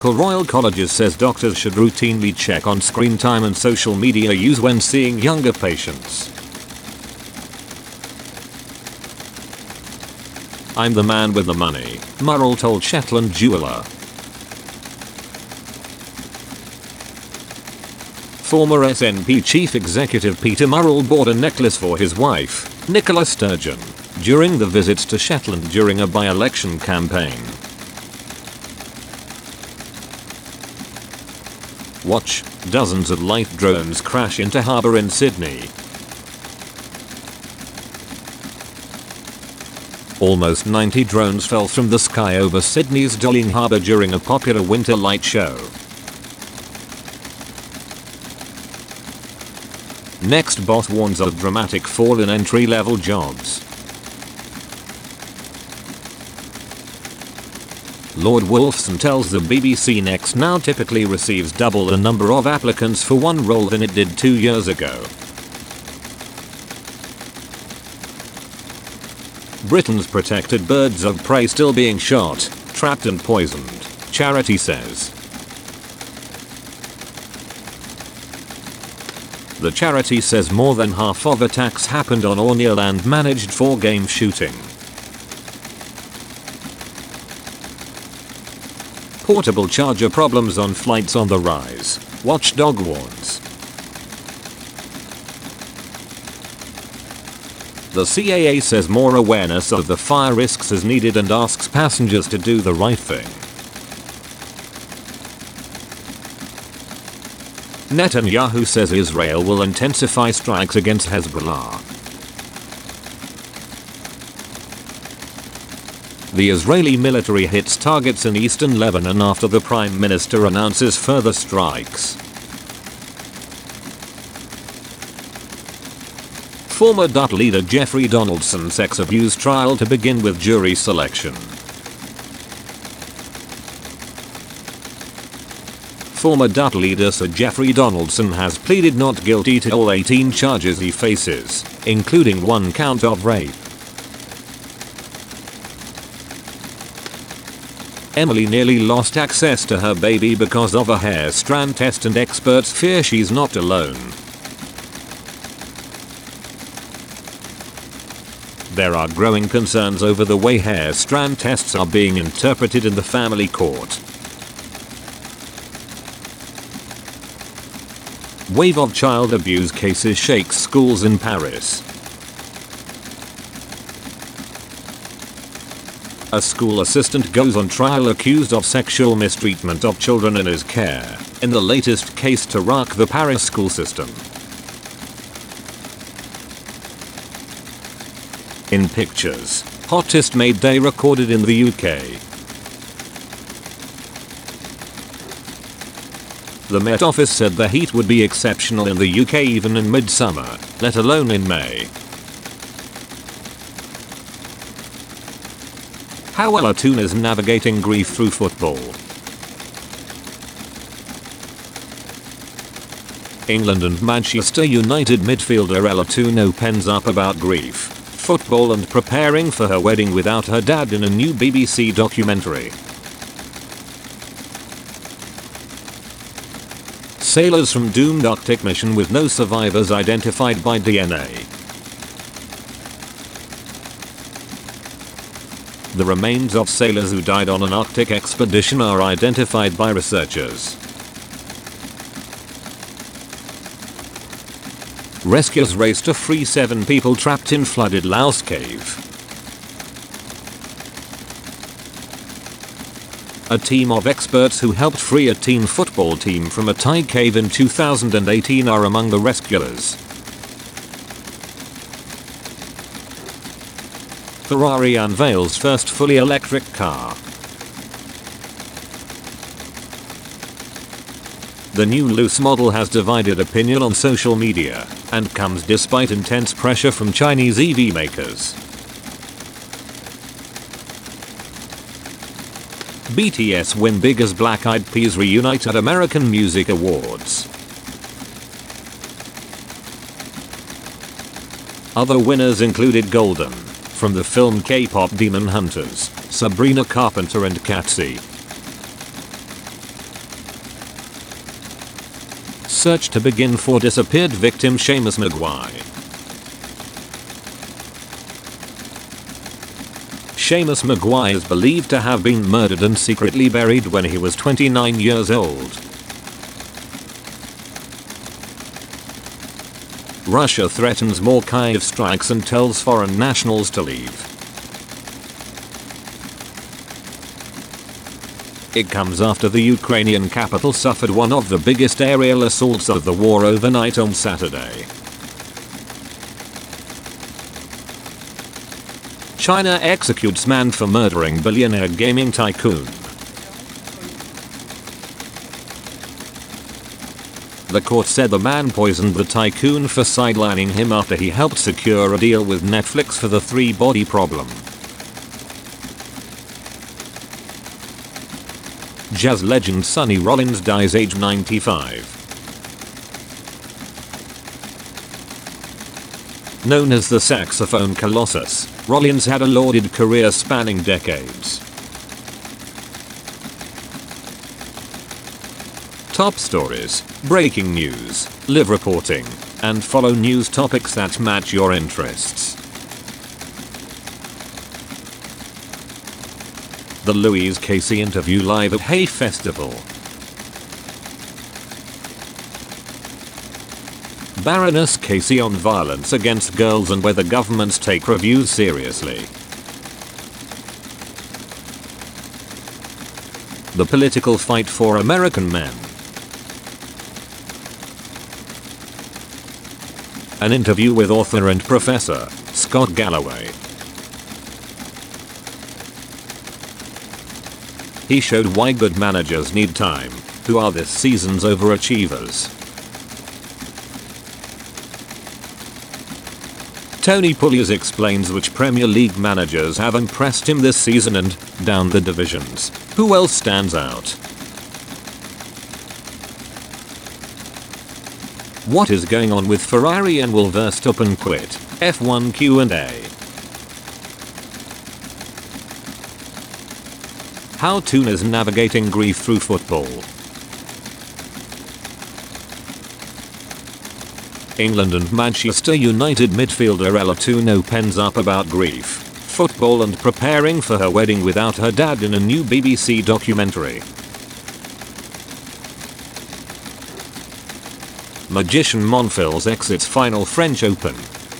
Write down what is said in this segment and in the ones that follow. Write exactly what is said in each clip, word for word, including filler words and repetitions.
Royal Colleges says doctors should routinely check on screen time and social media use when seeing younger patients. I'm the man with the money, Murrell told Shetland jeweler. Former S N P chief executive Peter Murrell bought a necklace for his wife, Nicola Sturgeon, during the visits to Shetland during a by-election campaign. Watch, dozens of light drones crash into harbour in Sydney. Almost ninety drones fell from the sky over Sydney's Darling Harbour during a popular winter light show. Next boss warns of dramatic fall in entry-level jobs. Lord Wolfson tells the B B C Next now typically receives double the number of applicants for one role than it did two years ago. Britain's protected birds of prey still being shot, trapped and poisoned, charity says. The charity says more than half of attacks happened on or near land managed for game shooting. Portable charger problems on flights on the rise, Watchdog warns. The C A A says more awareness of the fire risks is needed and asks passengers to do the right thing. Netanyahu says Israel will intensify strikes against Hezbollah. The Israeli military hits targets in eastern Lebanon after the Prime Minister announces further strikes. Former D U P leader Jeffrey Donaldson's sex abuse trial to begin with jury selection. Former D U P leader Sir Jeffrey Donaldson has pleaded not guilty to all eighteen charges he faces, including one count of rape. Emily nearly lost access to her baby because of a hair strand test and experts fear she's not alone. There are growing concerns over the way hair strand tests are being interpreted in the family court. Wave of child abuse cases shakes schools in Paris. A school assistant goes on trial accused of sexual mistreatment of children in his care, in the latest case to rock the Paris school system. In pictures, hottest maid day recorded in the U K. The Met Office said the heat would be exceptional in the U K even in midsummer, let alone in May. How Ella Toone is navigating grief through football. England and Manchester United midfielder Ella Toone opens up about grief, football and preparing for her wedding without her dad in a new B B C documentary. Sailors from doomed Arctic mission with no survivors identified by D N A. The remains of sailors who died on an Arctic expedition are identified by researchers. Rescuers race to free seven people trapped in flooded Laos cave. A team of experts who helped free a teen football team from a Thai cave in two thousand eighteen are among the rescuers. Ferrari unveils first fully electric car. The new loose model has divided opinion on social media, and comes despite intense pressure from Chinese E V makers. B T S win big as Black Eyed Peas reunite at American Music Awards. Other winners included Golden, from the film K-pop Demon Hunters, Sabrina Carpenter and Katsy. search to begin for disappeared victim Seamus Maguire. Seamus Maguire is believed to have been murdered and secretly buried when he was twenty-nine years old. Russia threatens more Kyiv strikes and tells foreign nationals to leave. It comes after the Ukrainian capital suffered one of the biggest aerial assaults of the war overnight on Saturday. China executes man for murdering billionaire gaming tycoon. The court said the man poisoned the tycoon for sidelining him after he helped secure a deal with Netflix for the three body problem. Jazz legend Sonny Rollins dies age ninety-five. Known as the saxophone colossus, Rollins had a lauded career spanning decades. Top stories, breaking news, live reporting, and follow news topics that match your interests. The Louise Casey interview live at Hay Festival. Baroness Casey on violence against girls and whether governments take reviews seriously. The political fight for American men. An interview with author and professor Scott Galloway. He showed why good managers need time. Who are this season's overachievers? Tony Pulis explains which Premier League managers have impressed him this season and, down the divisions, who else stands out? What is going on with Ferrari and will Verstappen quit? F one Q and A. How Toon is navigating grief through football. England and Manchester United midfielder Ella Toon opens up about grief, football and preparing for her wedding without her dad in a new B B C documentary. Magician Monfils exits final French Open.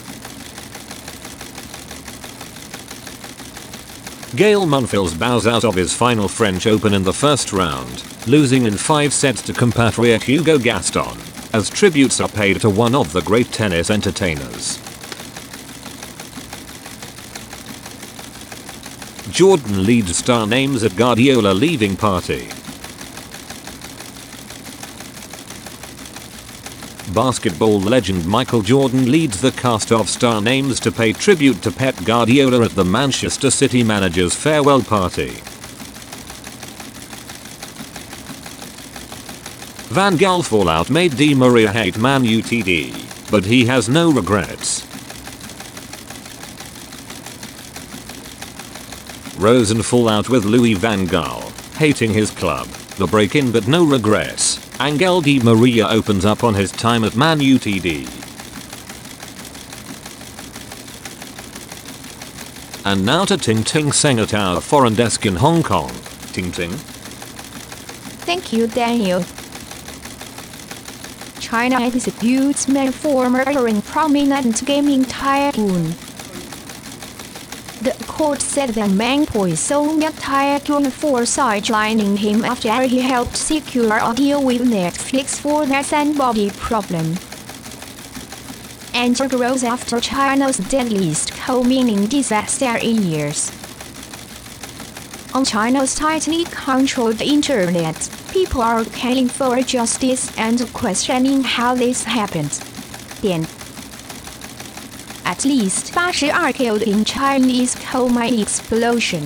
Gael Monfils bows out of his final French Open in the first round, losing in five sets to compatriot Hugo Gaston, as tributes are paid to one of the great tennis entertainers. Jordan leads star names at Guardiola leaving party. Basketball legend Michael Jordan leads the cast of star names to pay tribute to Pep Guardiola at the Manchester City manager's farewell party. Van Gaal fallout made Di Maria hate Man U T D, but he has no regrets. Rosen fallout with Louis van Gaal, hating his club, the break-in but no regrets. Angel Di Maria opens up on his time at Man U T D. And now to Ting Ting Seng at our foreign desk in Hong Kong. Ting Ting. Thank you, Daniel. China executes man for murdering prominent gaming tycoon. The court said the man poisoned the tycoon for sidelining him after he helped secure a deal with Netflix for their three body problem. Anger grows after China's deadliest co-mining disaster in years. On China's tightly controlled internet, people are calling for justice and questioning how this happened. Then, at least eighty-two killed in Chinese coal mine explosion.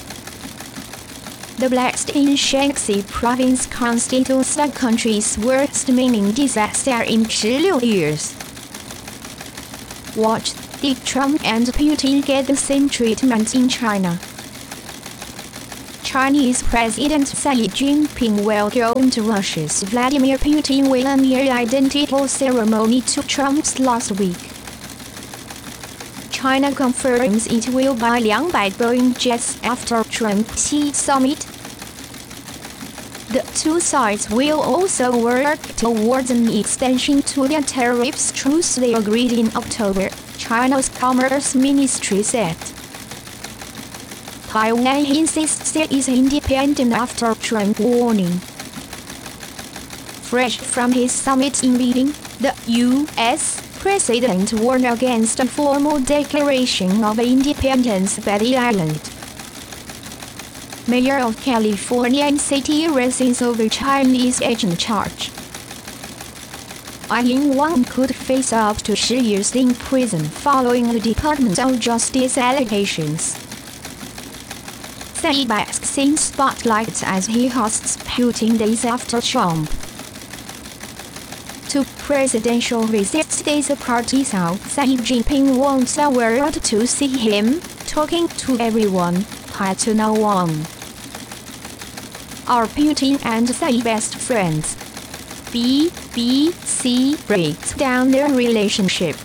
The blast in Shaanxi province constitutes the country's worst mining disaster in sixteen years. Watch, did Trump and Putin get the same treatment in China? Chinese President Xi Jinping welcomed Russia's Vladimir Putin with a near-identical ceremony to Trump's last week. China confirms it will buy two hundred Boeing jets after Trump-Xi summit. The two sides will also work towards an extension to the tariffs truce they agreed in October, China's Commerce Ministry said. Taiwan insists it is independent after Trump warning. Fresh from his summit in Beijing, the U S president warned against a formal declaration of independence by the island. Mayor of California and city residents over Chinese agent charge. Yin could face up to three years in prison following the Department of Justice allegations. Xi basks in spotlight as he hosts Putin days after Trump. Two presidential visits days apart, Xi Jinping wants the world to see him, talking to everyone, part to no one. Are Putin and Xi best friends? B B C breaks down their relationship.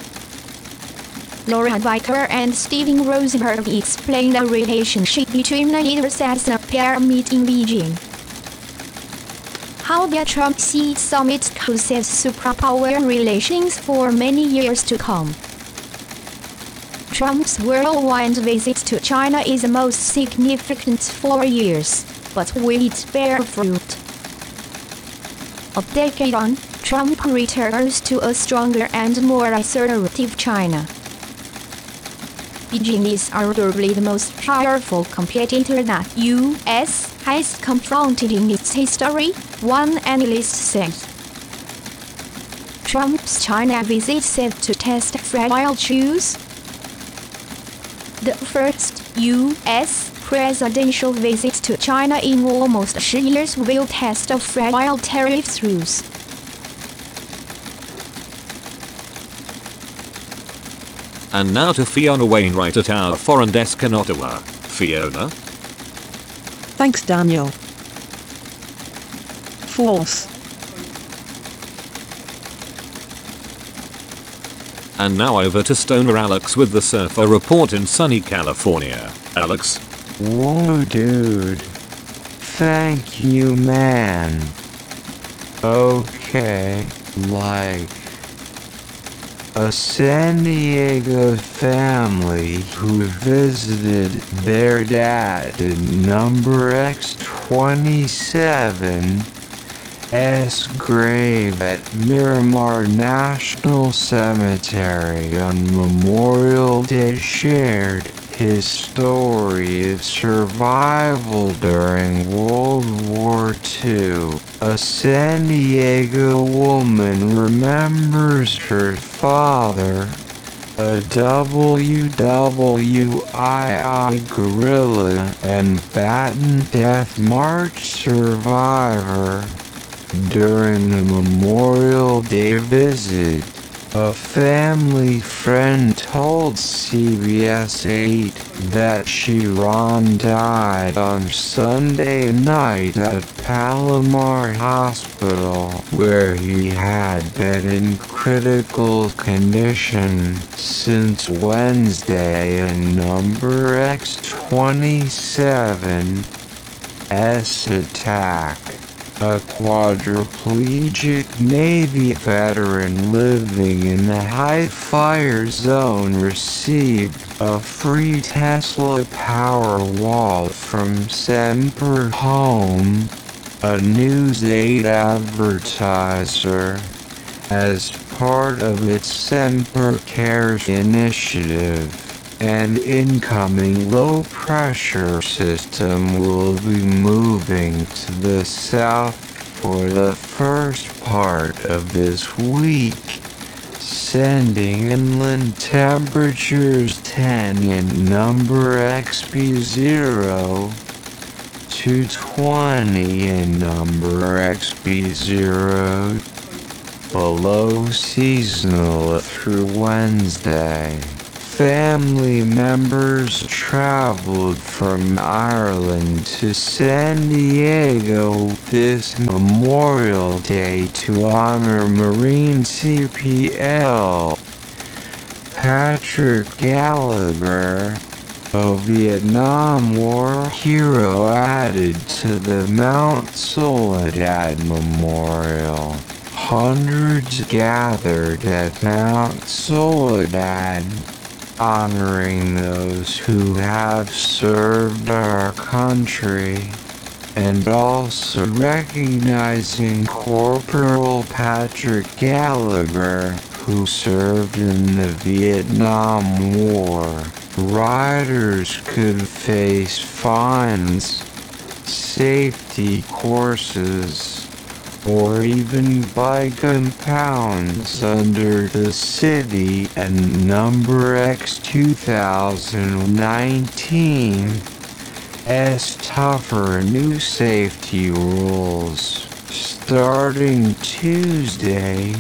Laura Vicker and Steven Rosenberg explain the relationship between the leaders as a pair meet in Beijing. How the Trump-Xi summit could set superpower relations for many years to come. Trump's worldwide visit to China is the most significant for years, but will it bear fruit? A decade on, Trump returns to a stronger and more assertive China. Beijing is arguably the most powerful competitor that U S has confronted in its history, one analyst said. Trump's China visit set to test fragile truce. The first U S presidential visit to China in almost three years will test a fragile tariff truce. And now to Fiona Wainwright at our foreign desk in Ottawa. Fiona? Thanks, Daniel. False. And now over to Stoner Alex with the Surfer Report in sunny California. Alex? Whoa, dude. Thank you, man. Okay, like... a San Diego family who visited their dad at number X twenty-seven S grave at Miramar National Cemetery on Memorial Day shared his story of survival during World War Two. A San Diego woman remembers her father, a W W I I guerrilla and Baton Death March survivor. During the Memorial Day visit, a family friend told C B S eight that Sharon died on Sunday night at Palomar Hospital, where he had been in critical condition since Wednesday. A number X twenty-seven S attack. A quadriplegic Navy veteran living in the high fire zone received a free Tesla Powerwall from Semper Home, a News eight advertiser, as part of its Semper Cares initiative. An incoming low-pressure system will be moving to the south for the first part of this week, sending inland temperatures ten in number X P zero to twenty in number X P zero below seasonal through Wednesday. family members traveled from Ireland to San Diego this Memorial Day to honor Marine C P L Patrick Gallagher, a Vietnam War hero added to the Mount Soledad Memorial. Hundreds gathered at Mount Soledad, honoring those who have served our country, and also recognizing Corporal Patrick Gallagher, who served in the Vietnam War. Riders could face fines, safety courses, or even bike impounds under the City and Number X twenty nineteen's tougher new safety rules. Starting Tuesday,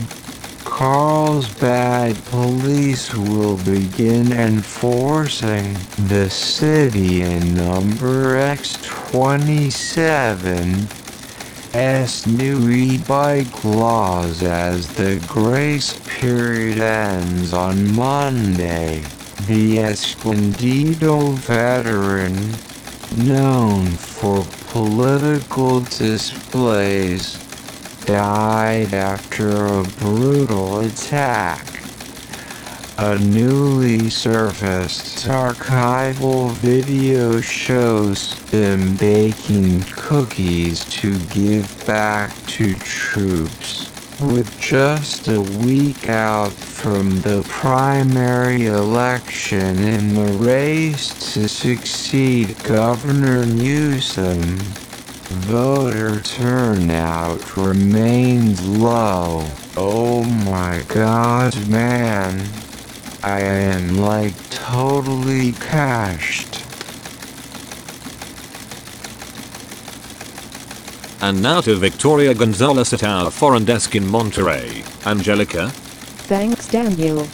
Carlsbad police will begin enforcing the City and Number X twenty-seven S new e-bike laws as the grace period ends on Monday. The Escondido veteran, known for political displays, died after a brutal attack. A newly surfaced archival video shows them baking cookies to give back to troops. With just a week out from the primary election in the race to succeed Governor Newsom, voter turnout remains low. Oh my god, man. I am like totally cashed. And now to Victoria Gonzalez at our foreign desk in Monterrey. Angelica? Thanks, Daniel.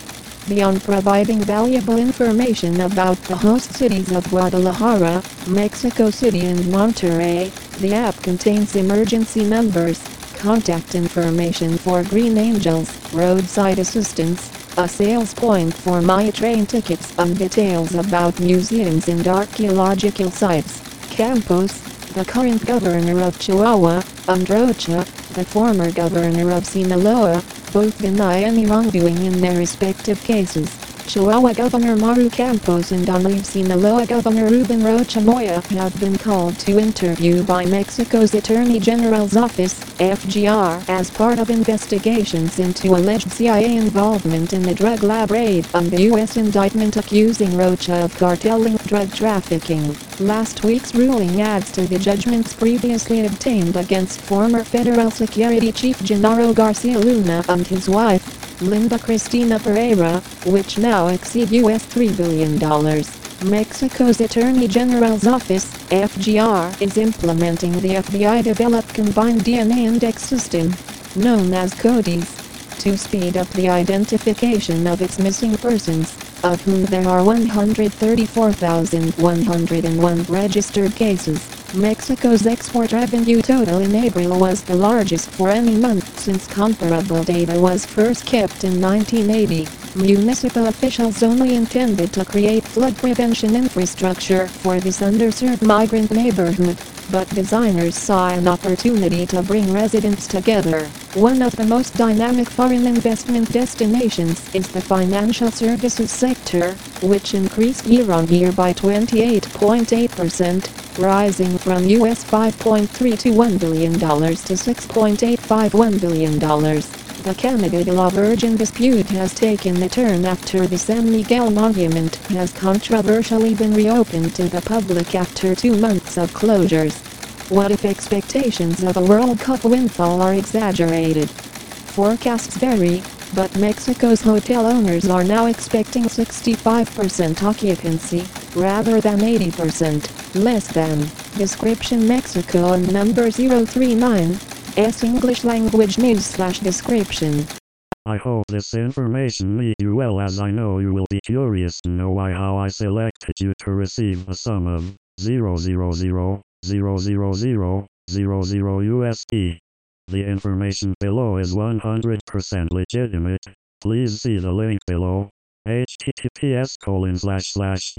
Beyond providing valuable information about the host cities of Guadalajara, Mexico City and Monterrey, the app contains emergency numbers, contact information for Green Angels, roadside assistance, a sales point for My Train tickets, and details about museums and archaeological sites. Campos, the current governor of Chihuahua, and Rocha, the former governor of Sinaloa, both deny any wrongdoing in their respective cases. Chihuahua Governor Maru Campos and Donleve Sinaloa Governor Ruben Rocha Moya have been called to interview by Mexico's Attorney General's Office, F G R, as part of investigations into alleged C I A involvement in the drug lab raid and the U S indictment accusing Rocha of cartel-linked drug trafficking. Last week's ruling adds to the judgments previously obtained against former Federal Security Chief Genaro Garcia Luna and his wife, Linda Cristina Pereira, which now exceed U S three billion dollars. Mexico's Attorney General's Office, F G R, is implementing the F B I-developed Combined D N A Index System, known as CODIS, to speed up the identification of its missing persons, of whom there are one hundred thirty-four thousand one hundred one registered cases. Mexico's export revenue total in April was the largest for any month since comparable data was first kept in nineteen eighty. Municipal officials only intended to create flood prevention infrastructure for this underserved migrant neighborhood, but designers saw an opportunity to bring residents together. One of the most dynamic foreign investment destinations is the financial services sector, which increased year-on-year by twenty-eight point eight percent, rising from U S five point three two one billion dollars to six point eight five one billion dollars. The Canada de la Virgin dispute has taken a turn after the San Miguel Monument has controversially been reopened to the public after two months of closures. What if expectations of a World Cup windfall are exaggerated? Forecasts vary, but Mexico's hotel owners are now expecting sixty-five percent occupancy, rather than eighty percent, less than. Description: Mexico and number zero three nine, S English language news slash description. I hope this information meet you well, as I know you will be curious to know why how I selected you to receive a sum of zero zero zero zero zero zero zero zero U S D. The information below is one hundred percent legitimate. Please see the link below. https colon slash slash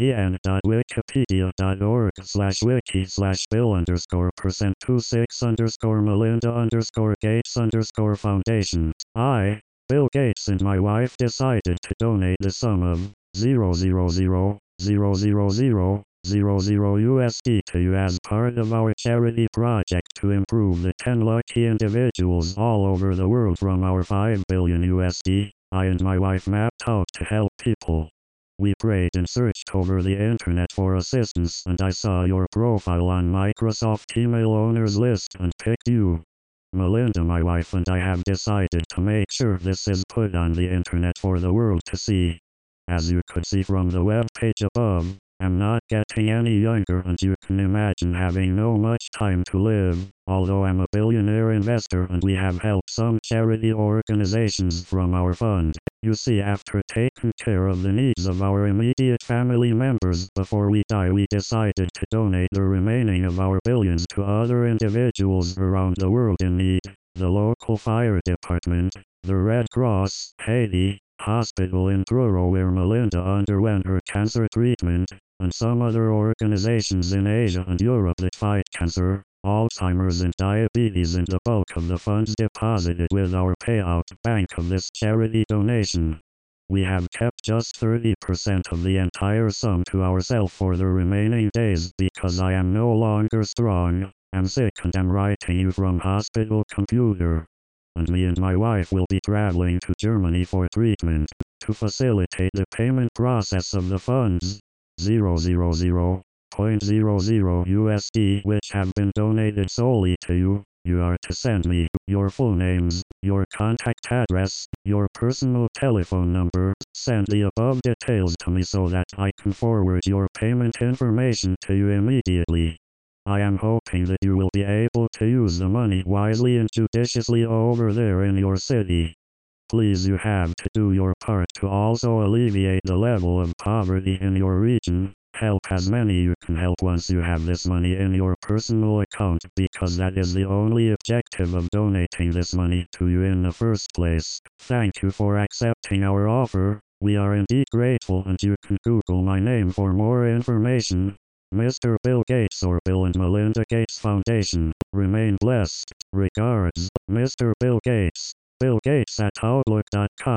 en.wikipedia.org slash wiki slash bill underscore percent two six underscore Melinda underscore Gates underscore foundation. I, Bill Gates, and my wife decided to donate the sum of zero zero zero zero zero zero zero zero U S D to you as part of our charity project to improve the ten lucky individuals all over the world from our five billion U S D. I and my wife mapped out to help people. We prayed and searched over the internet for assistance, and I saw your profile on Microsoft email owners list and picked you. Melinda, my wife, and I have decided to make sure this is put on the internet for the world to see. As you could see from the web page above, I'm not getting any younger, and you can imagine having no much time to live. Although I'm a billionaire investor and we have helped some charity organizations from our fund. You see, after taking care of the needs of our immediate family members before we die, we decided to donate the remaining of our billions to other individuals around the world in need. The local fire department, the Red Cross, Haiti Hospital in Truro where Melinda underwent her cancer treatment, and some other organizations in Asia and Europe that fight cancer, Alzheimer's and diabetes, and the bulk of the funds deposited with our payout bank of this charity donation. We have kept just thirty percent of the entire sum to ourselves for the remaining days because I am no longer strong, I'm sick and am writing you from hospital computer. And me and my wife will be traveling to Germany for treatment. To facilitate the payment process of the funds, zero zero zero point zero zero U S D which have been donated solely to you, you are to send me your full names, your contact address, your personal telephone number. Send the above details to me so that I can forward your payment information to you immediately. I am hoping that you will be able to use the money wisely and judiciously over there in your city. Please, you have to do your part to also alleviate the level of poverty in your region. Help as many you can help once you have this money in your personal account, because that is the only objective of donating this money to you in the first place. Thank you for accepting our offer. We are indeed grateful, and you can Google my name for more information. Mister Bill Gates or Bill and Melinda Gates Foundation. Remain blessed. Regards, Mister Bill Gates. Bill Gates at Outlook dot com.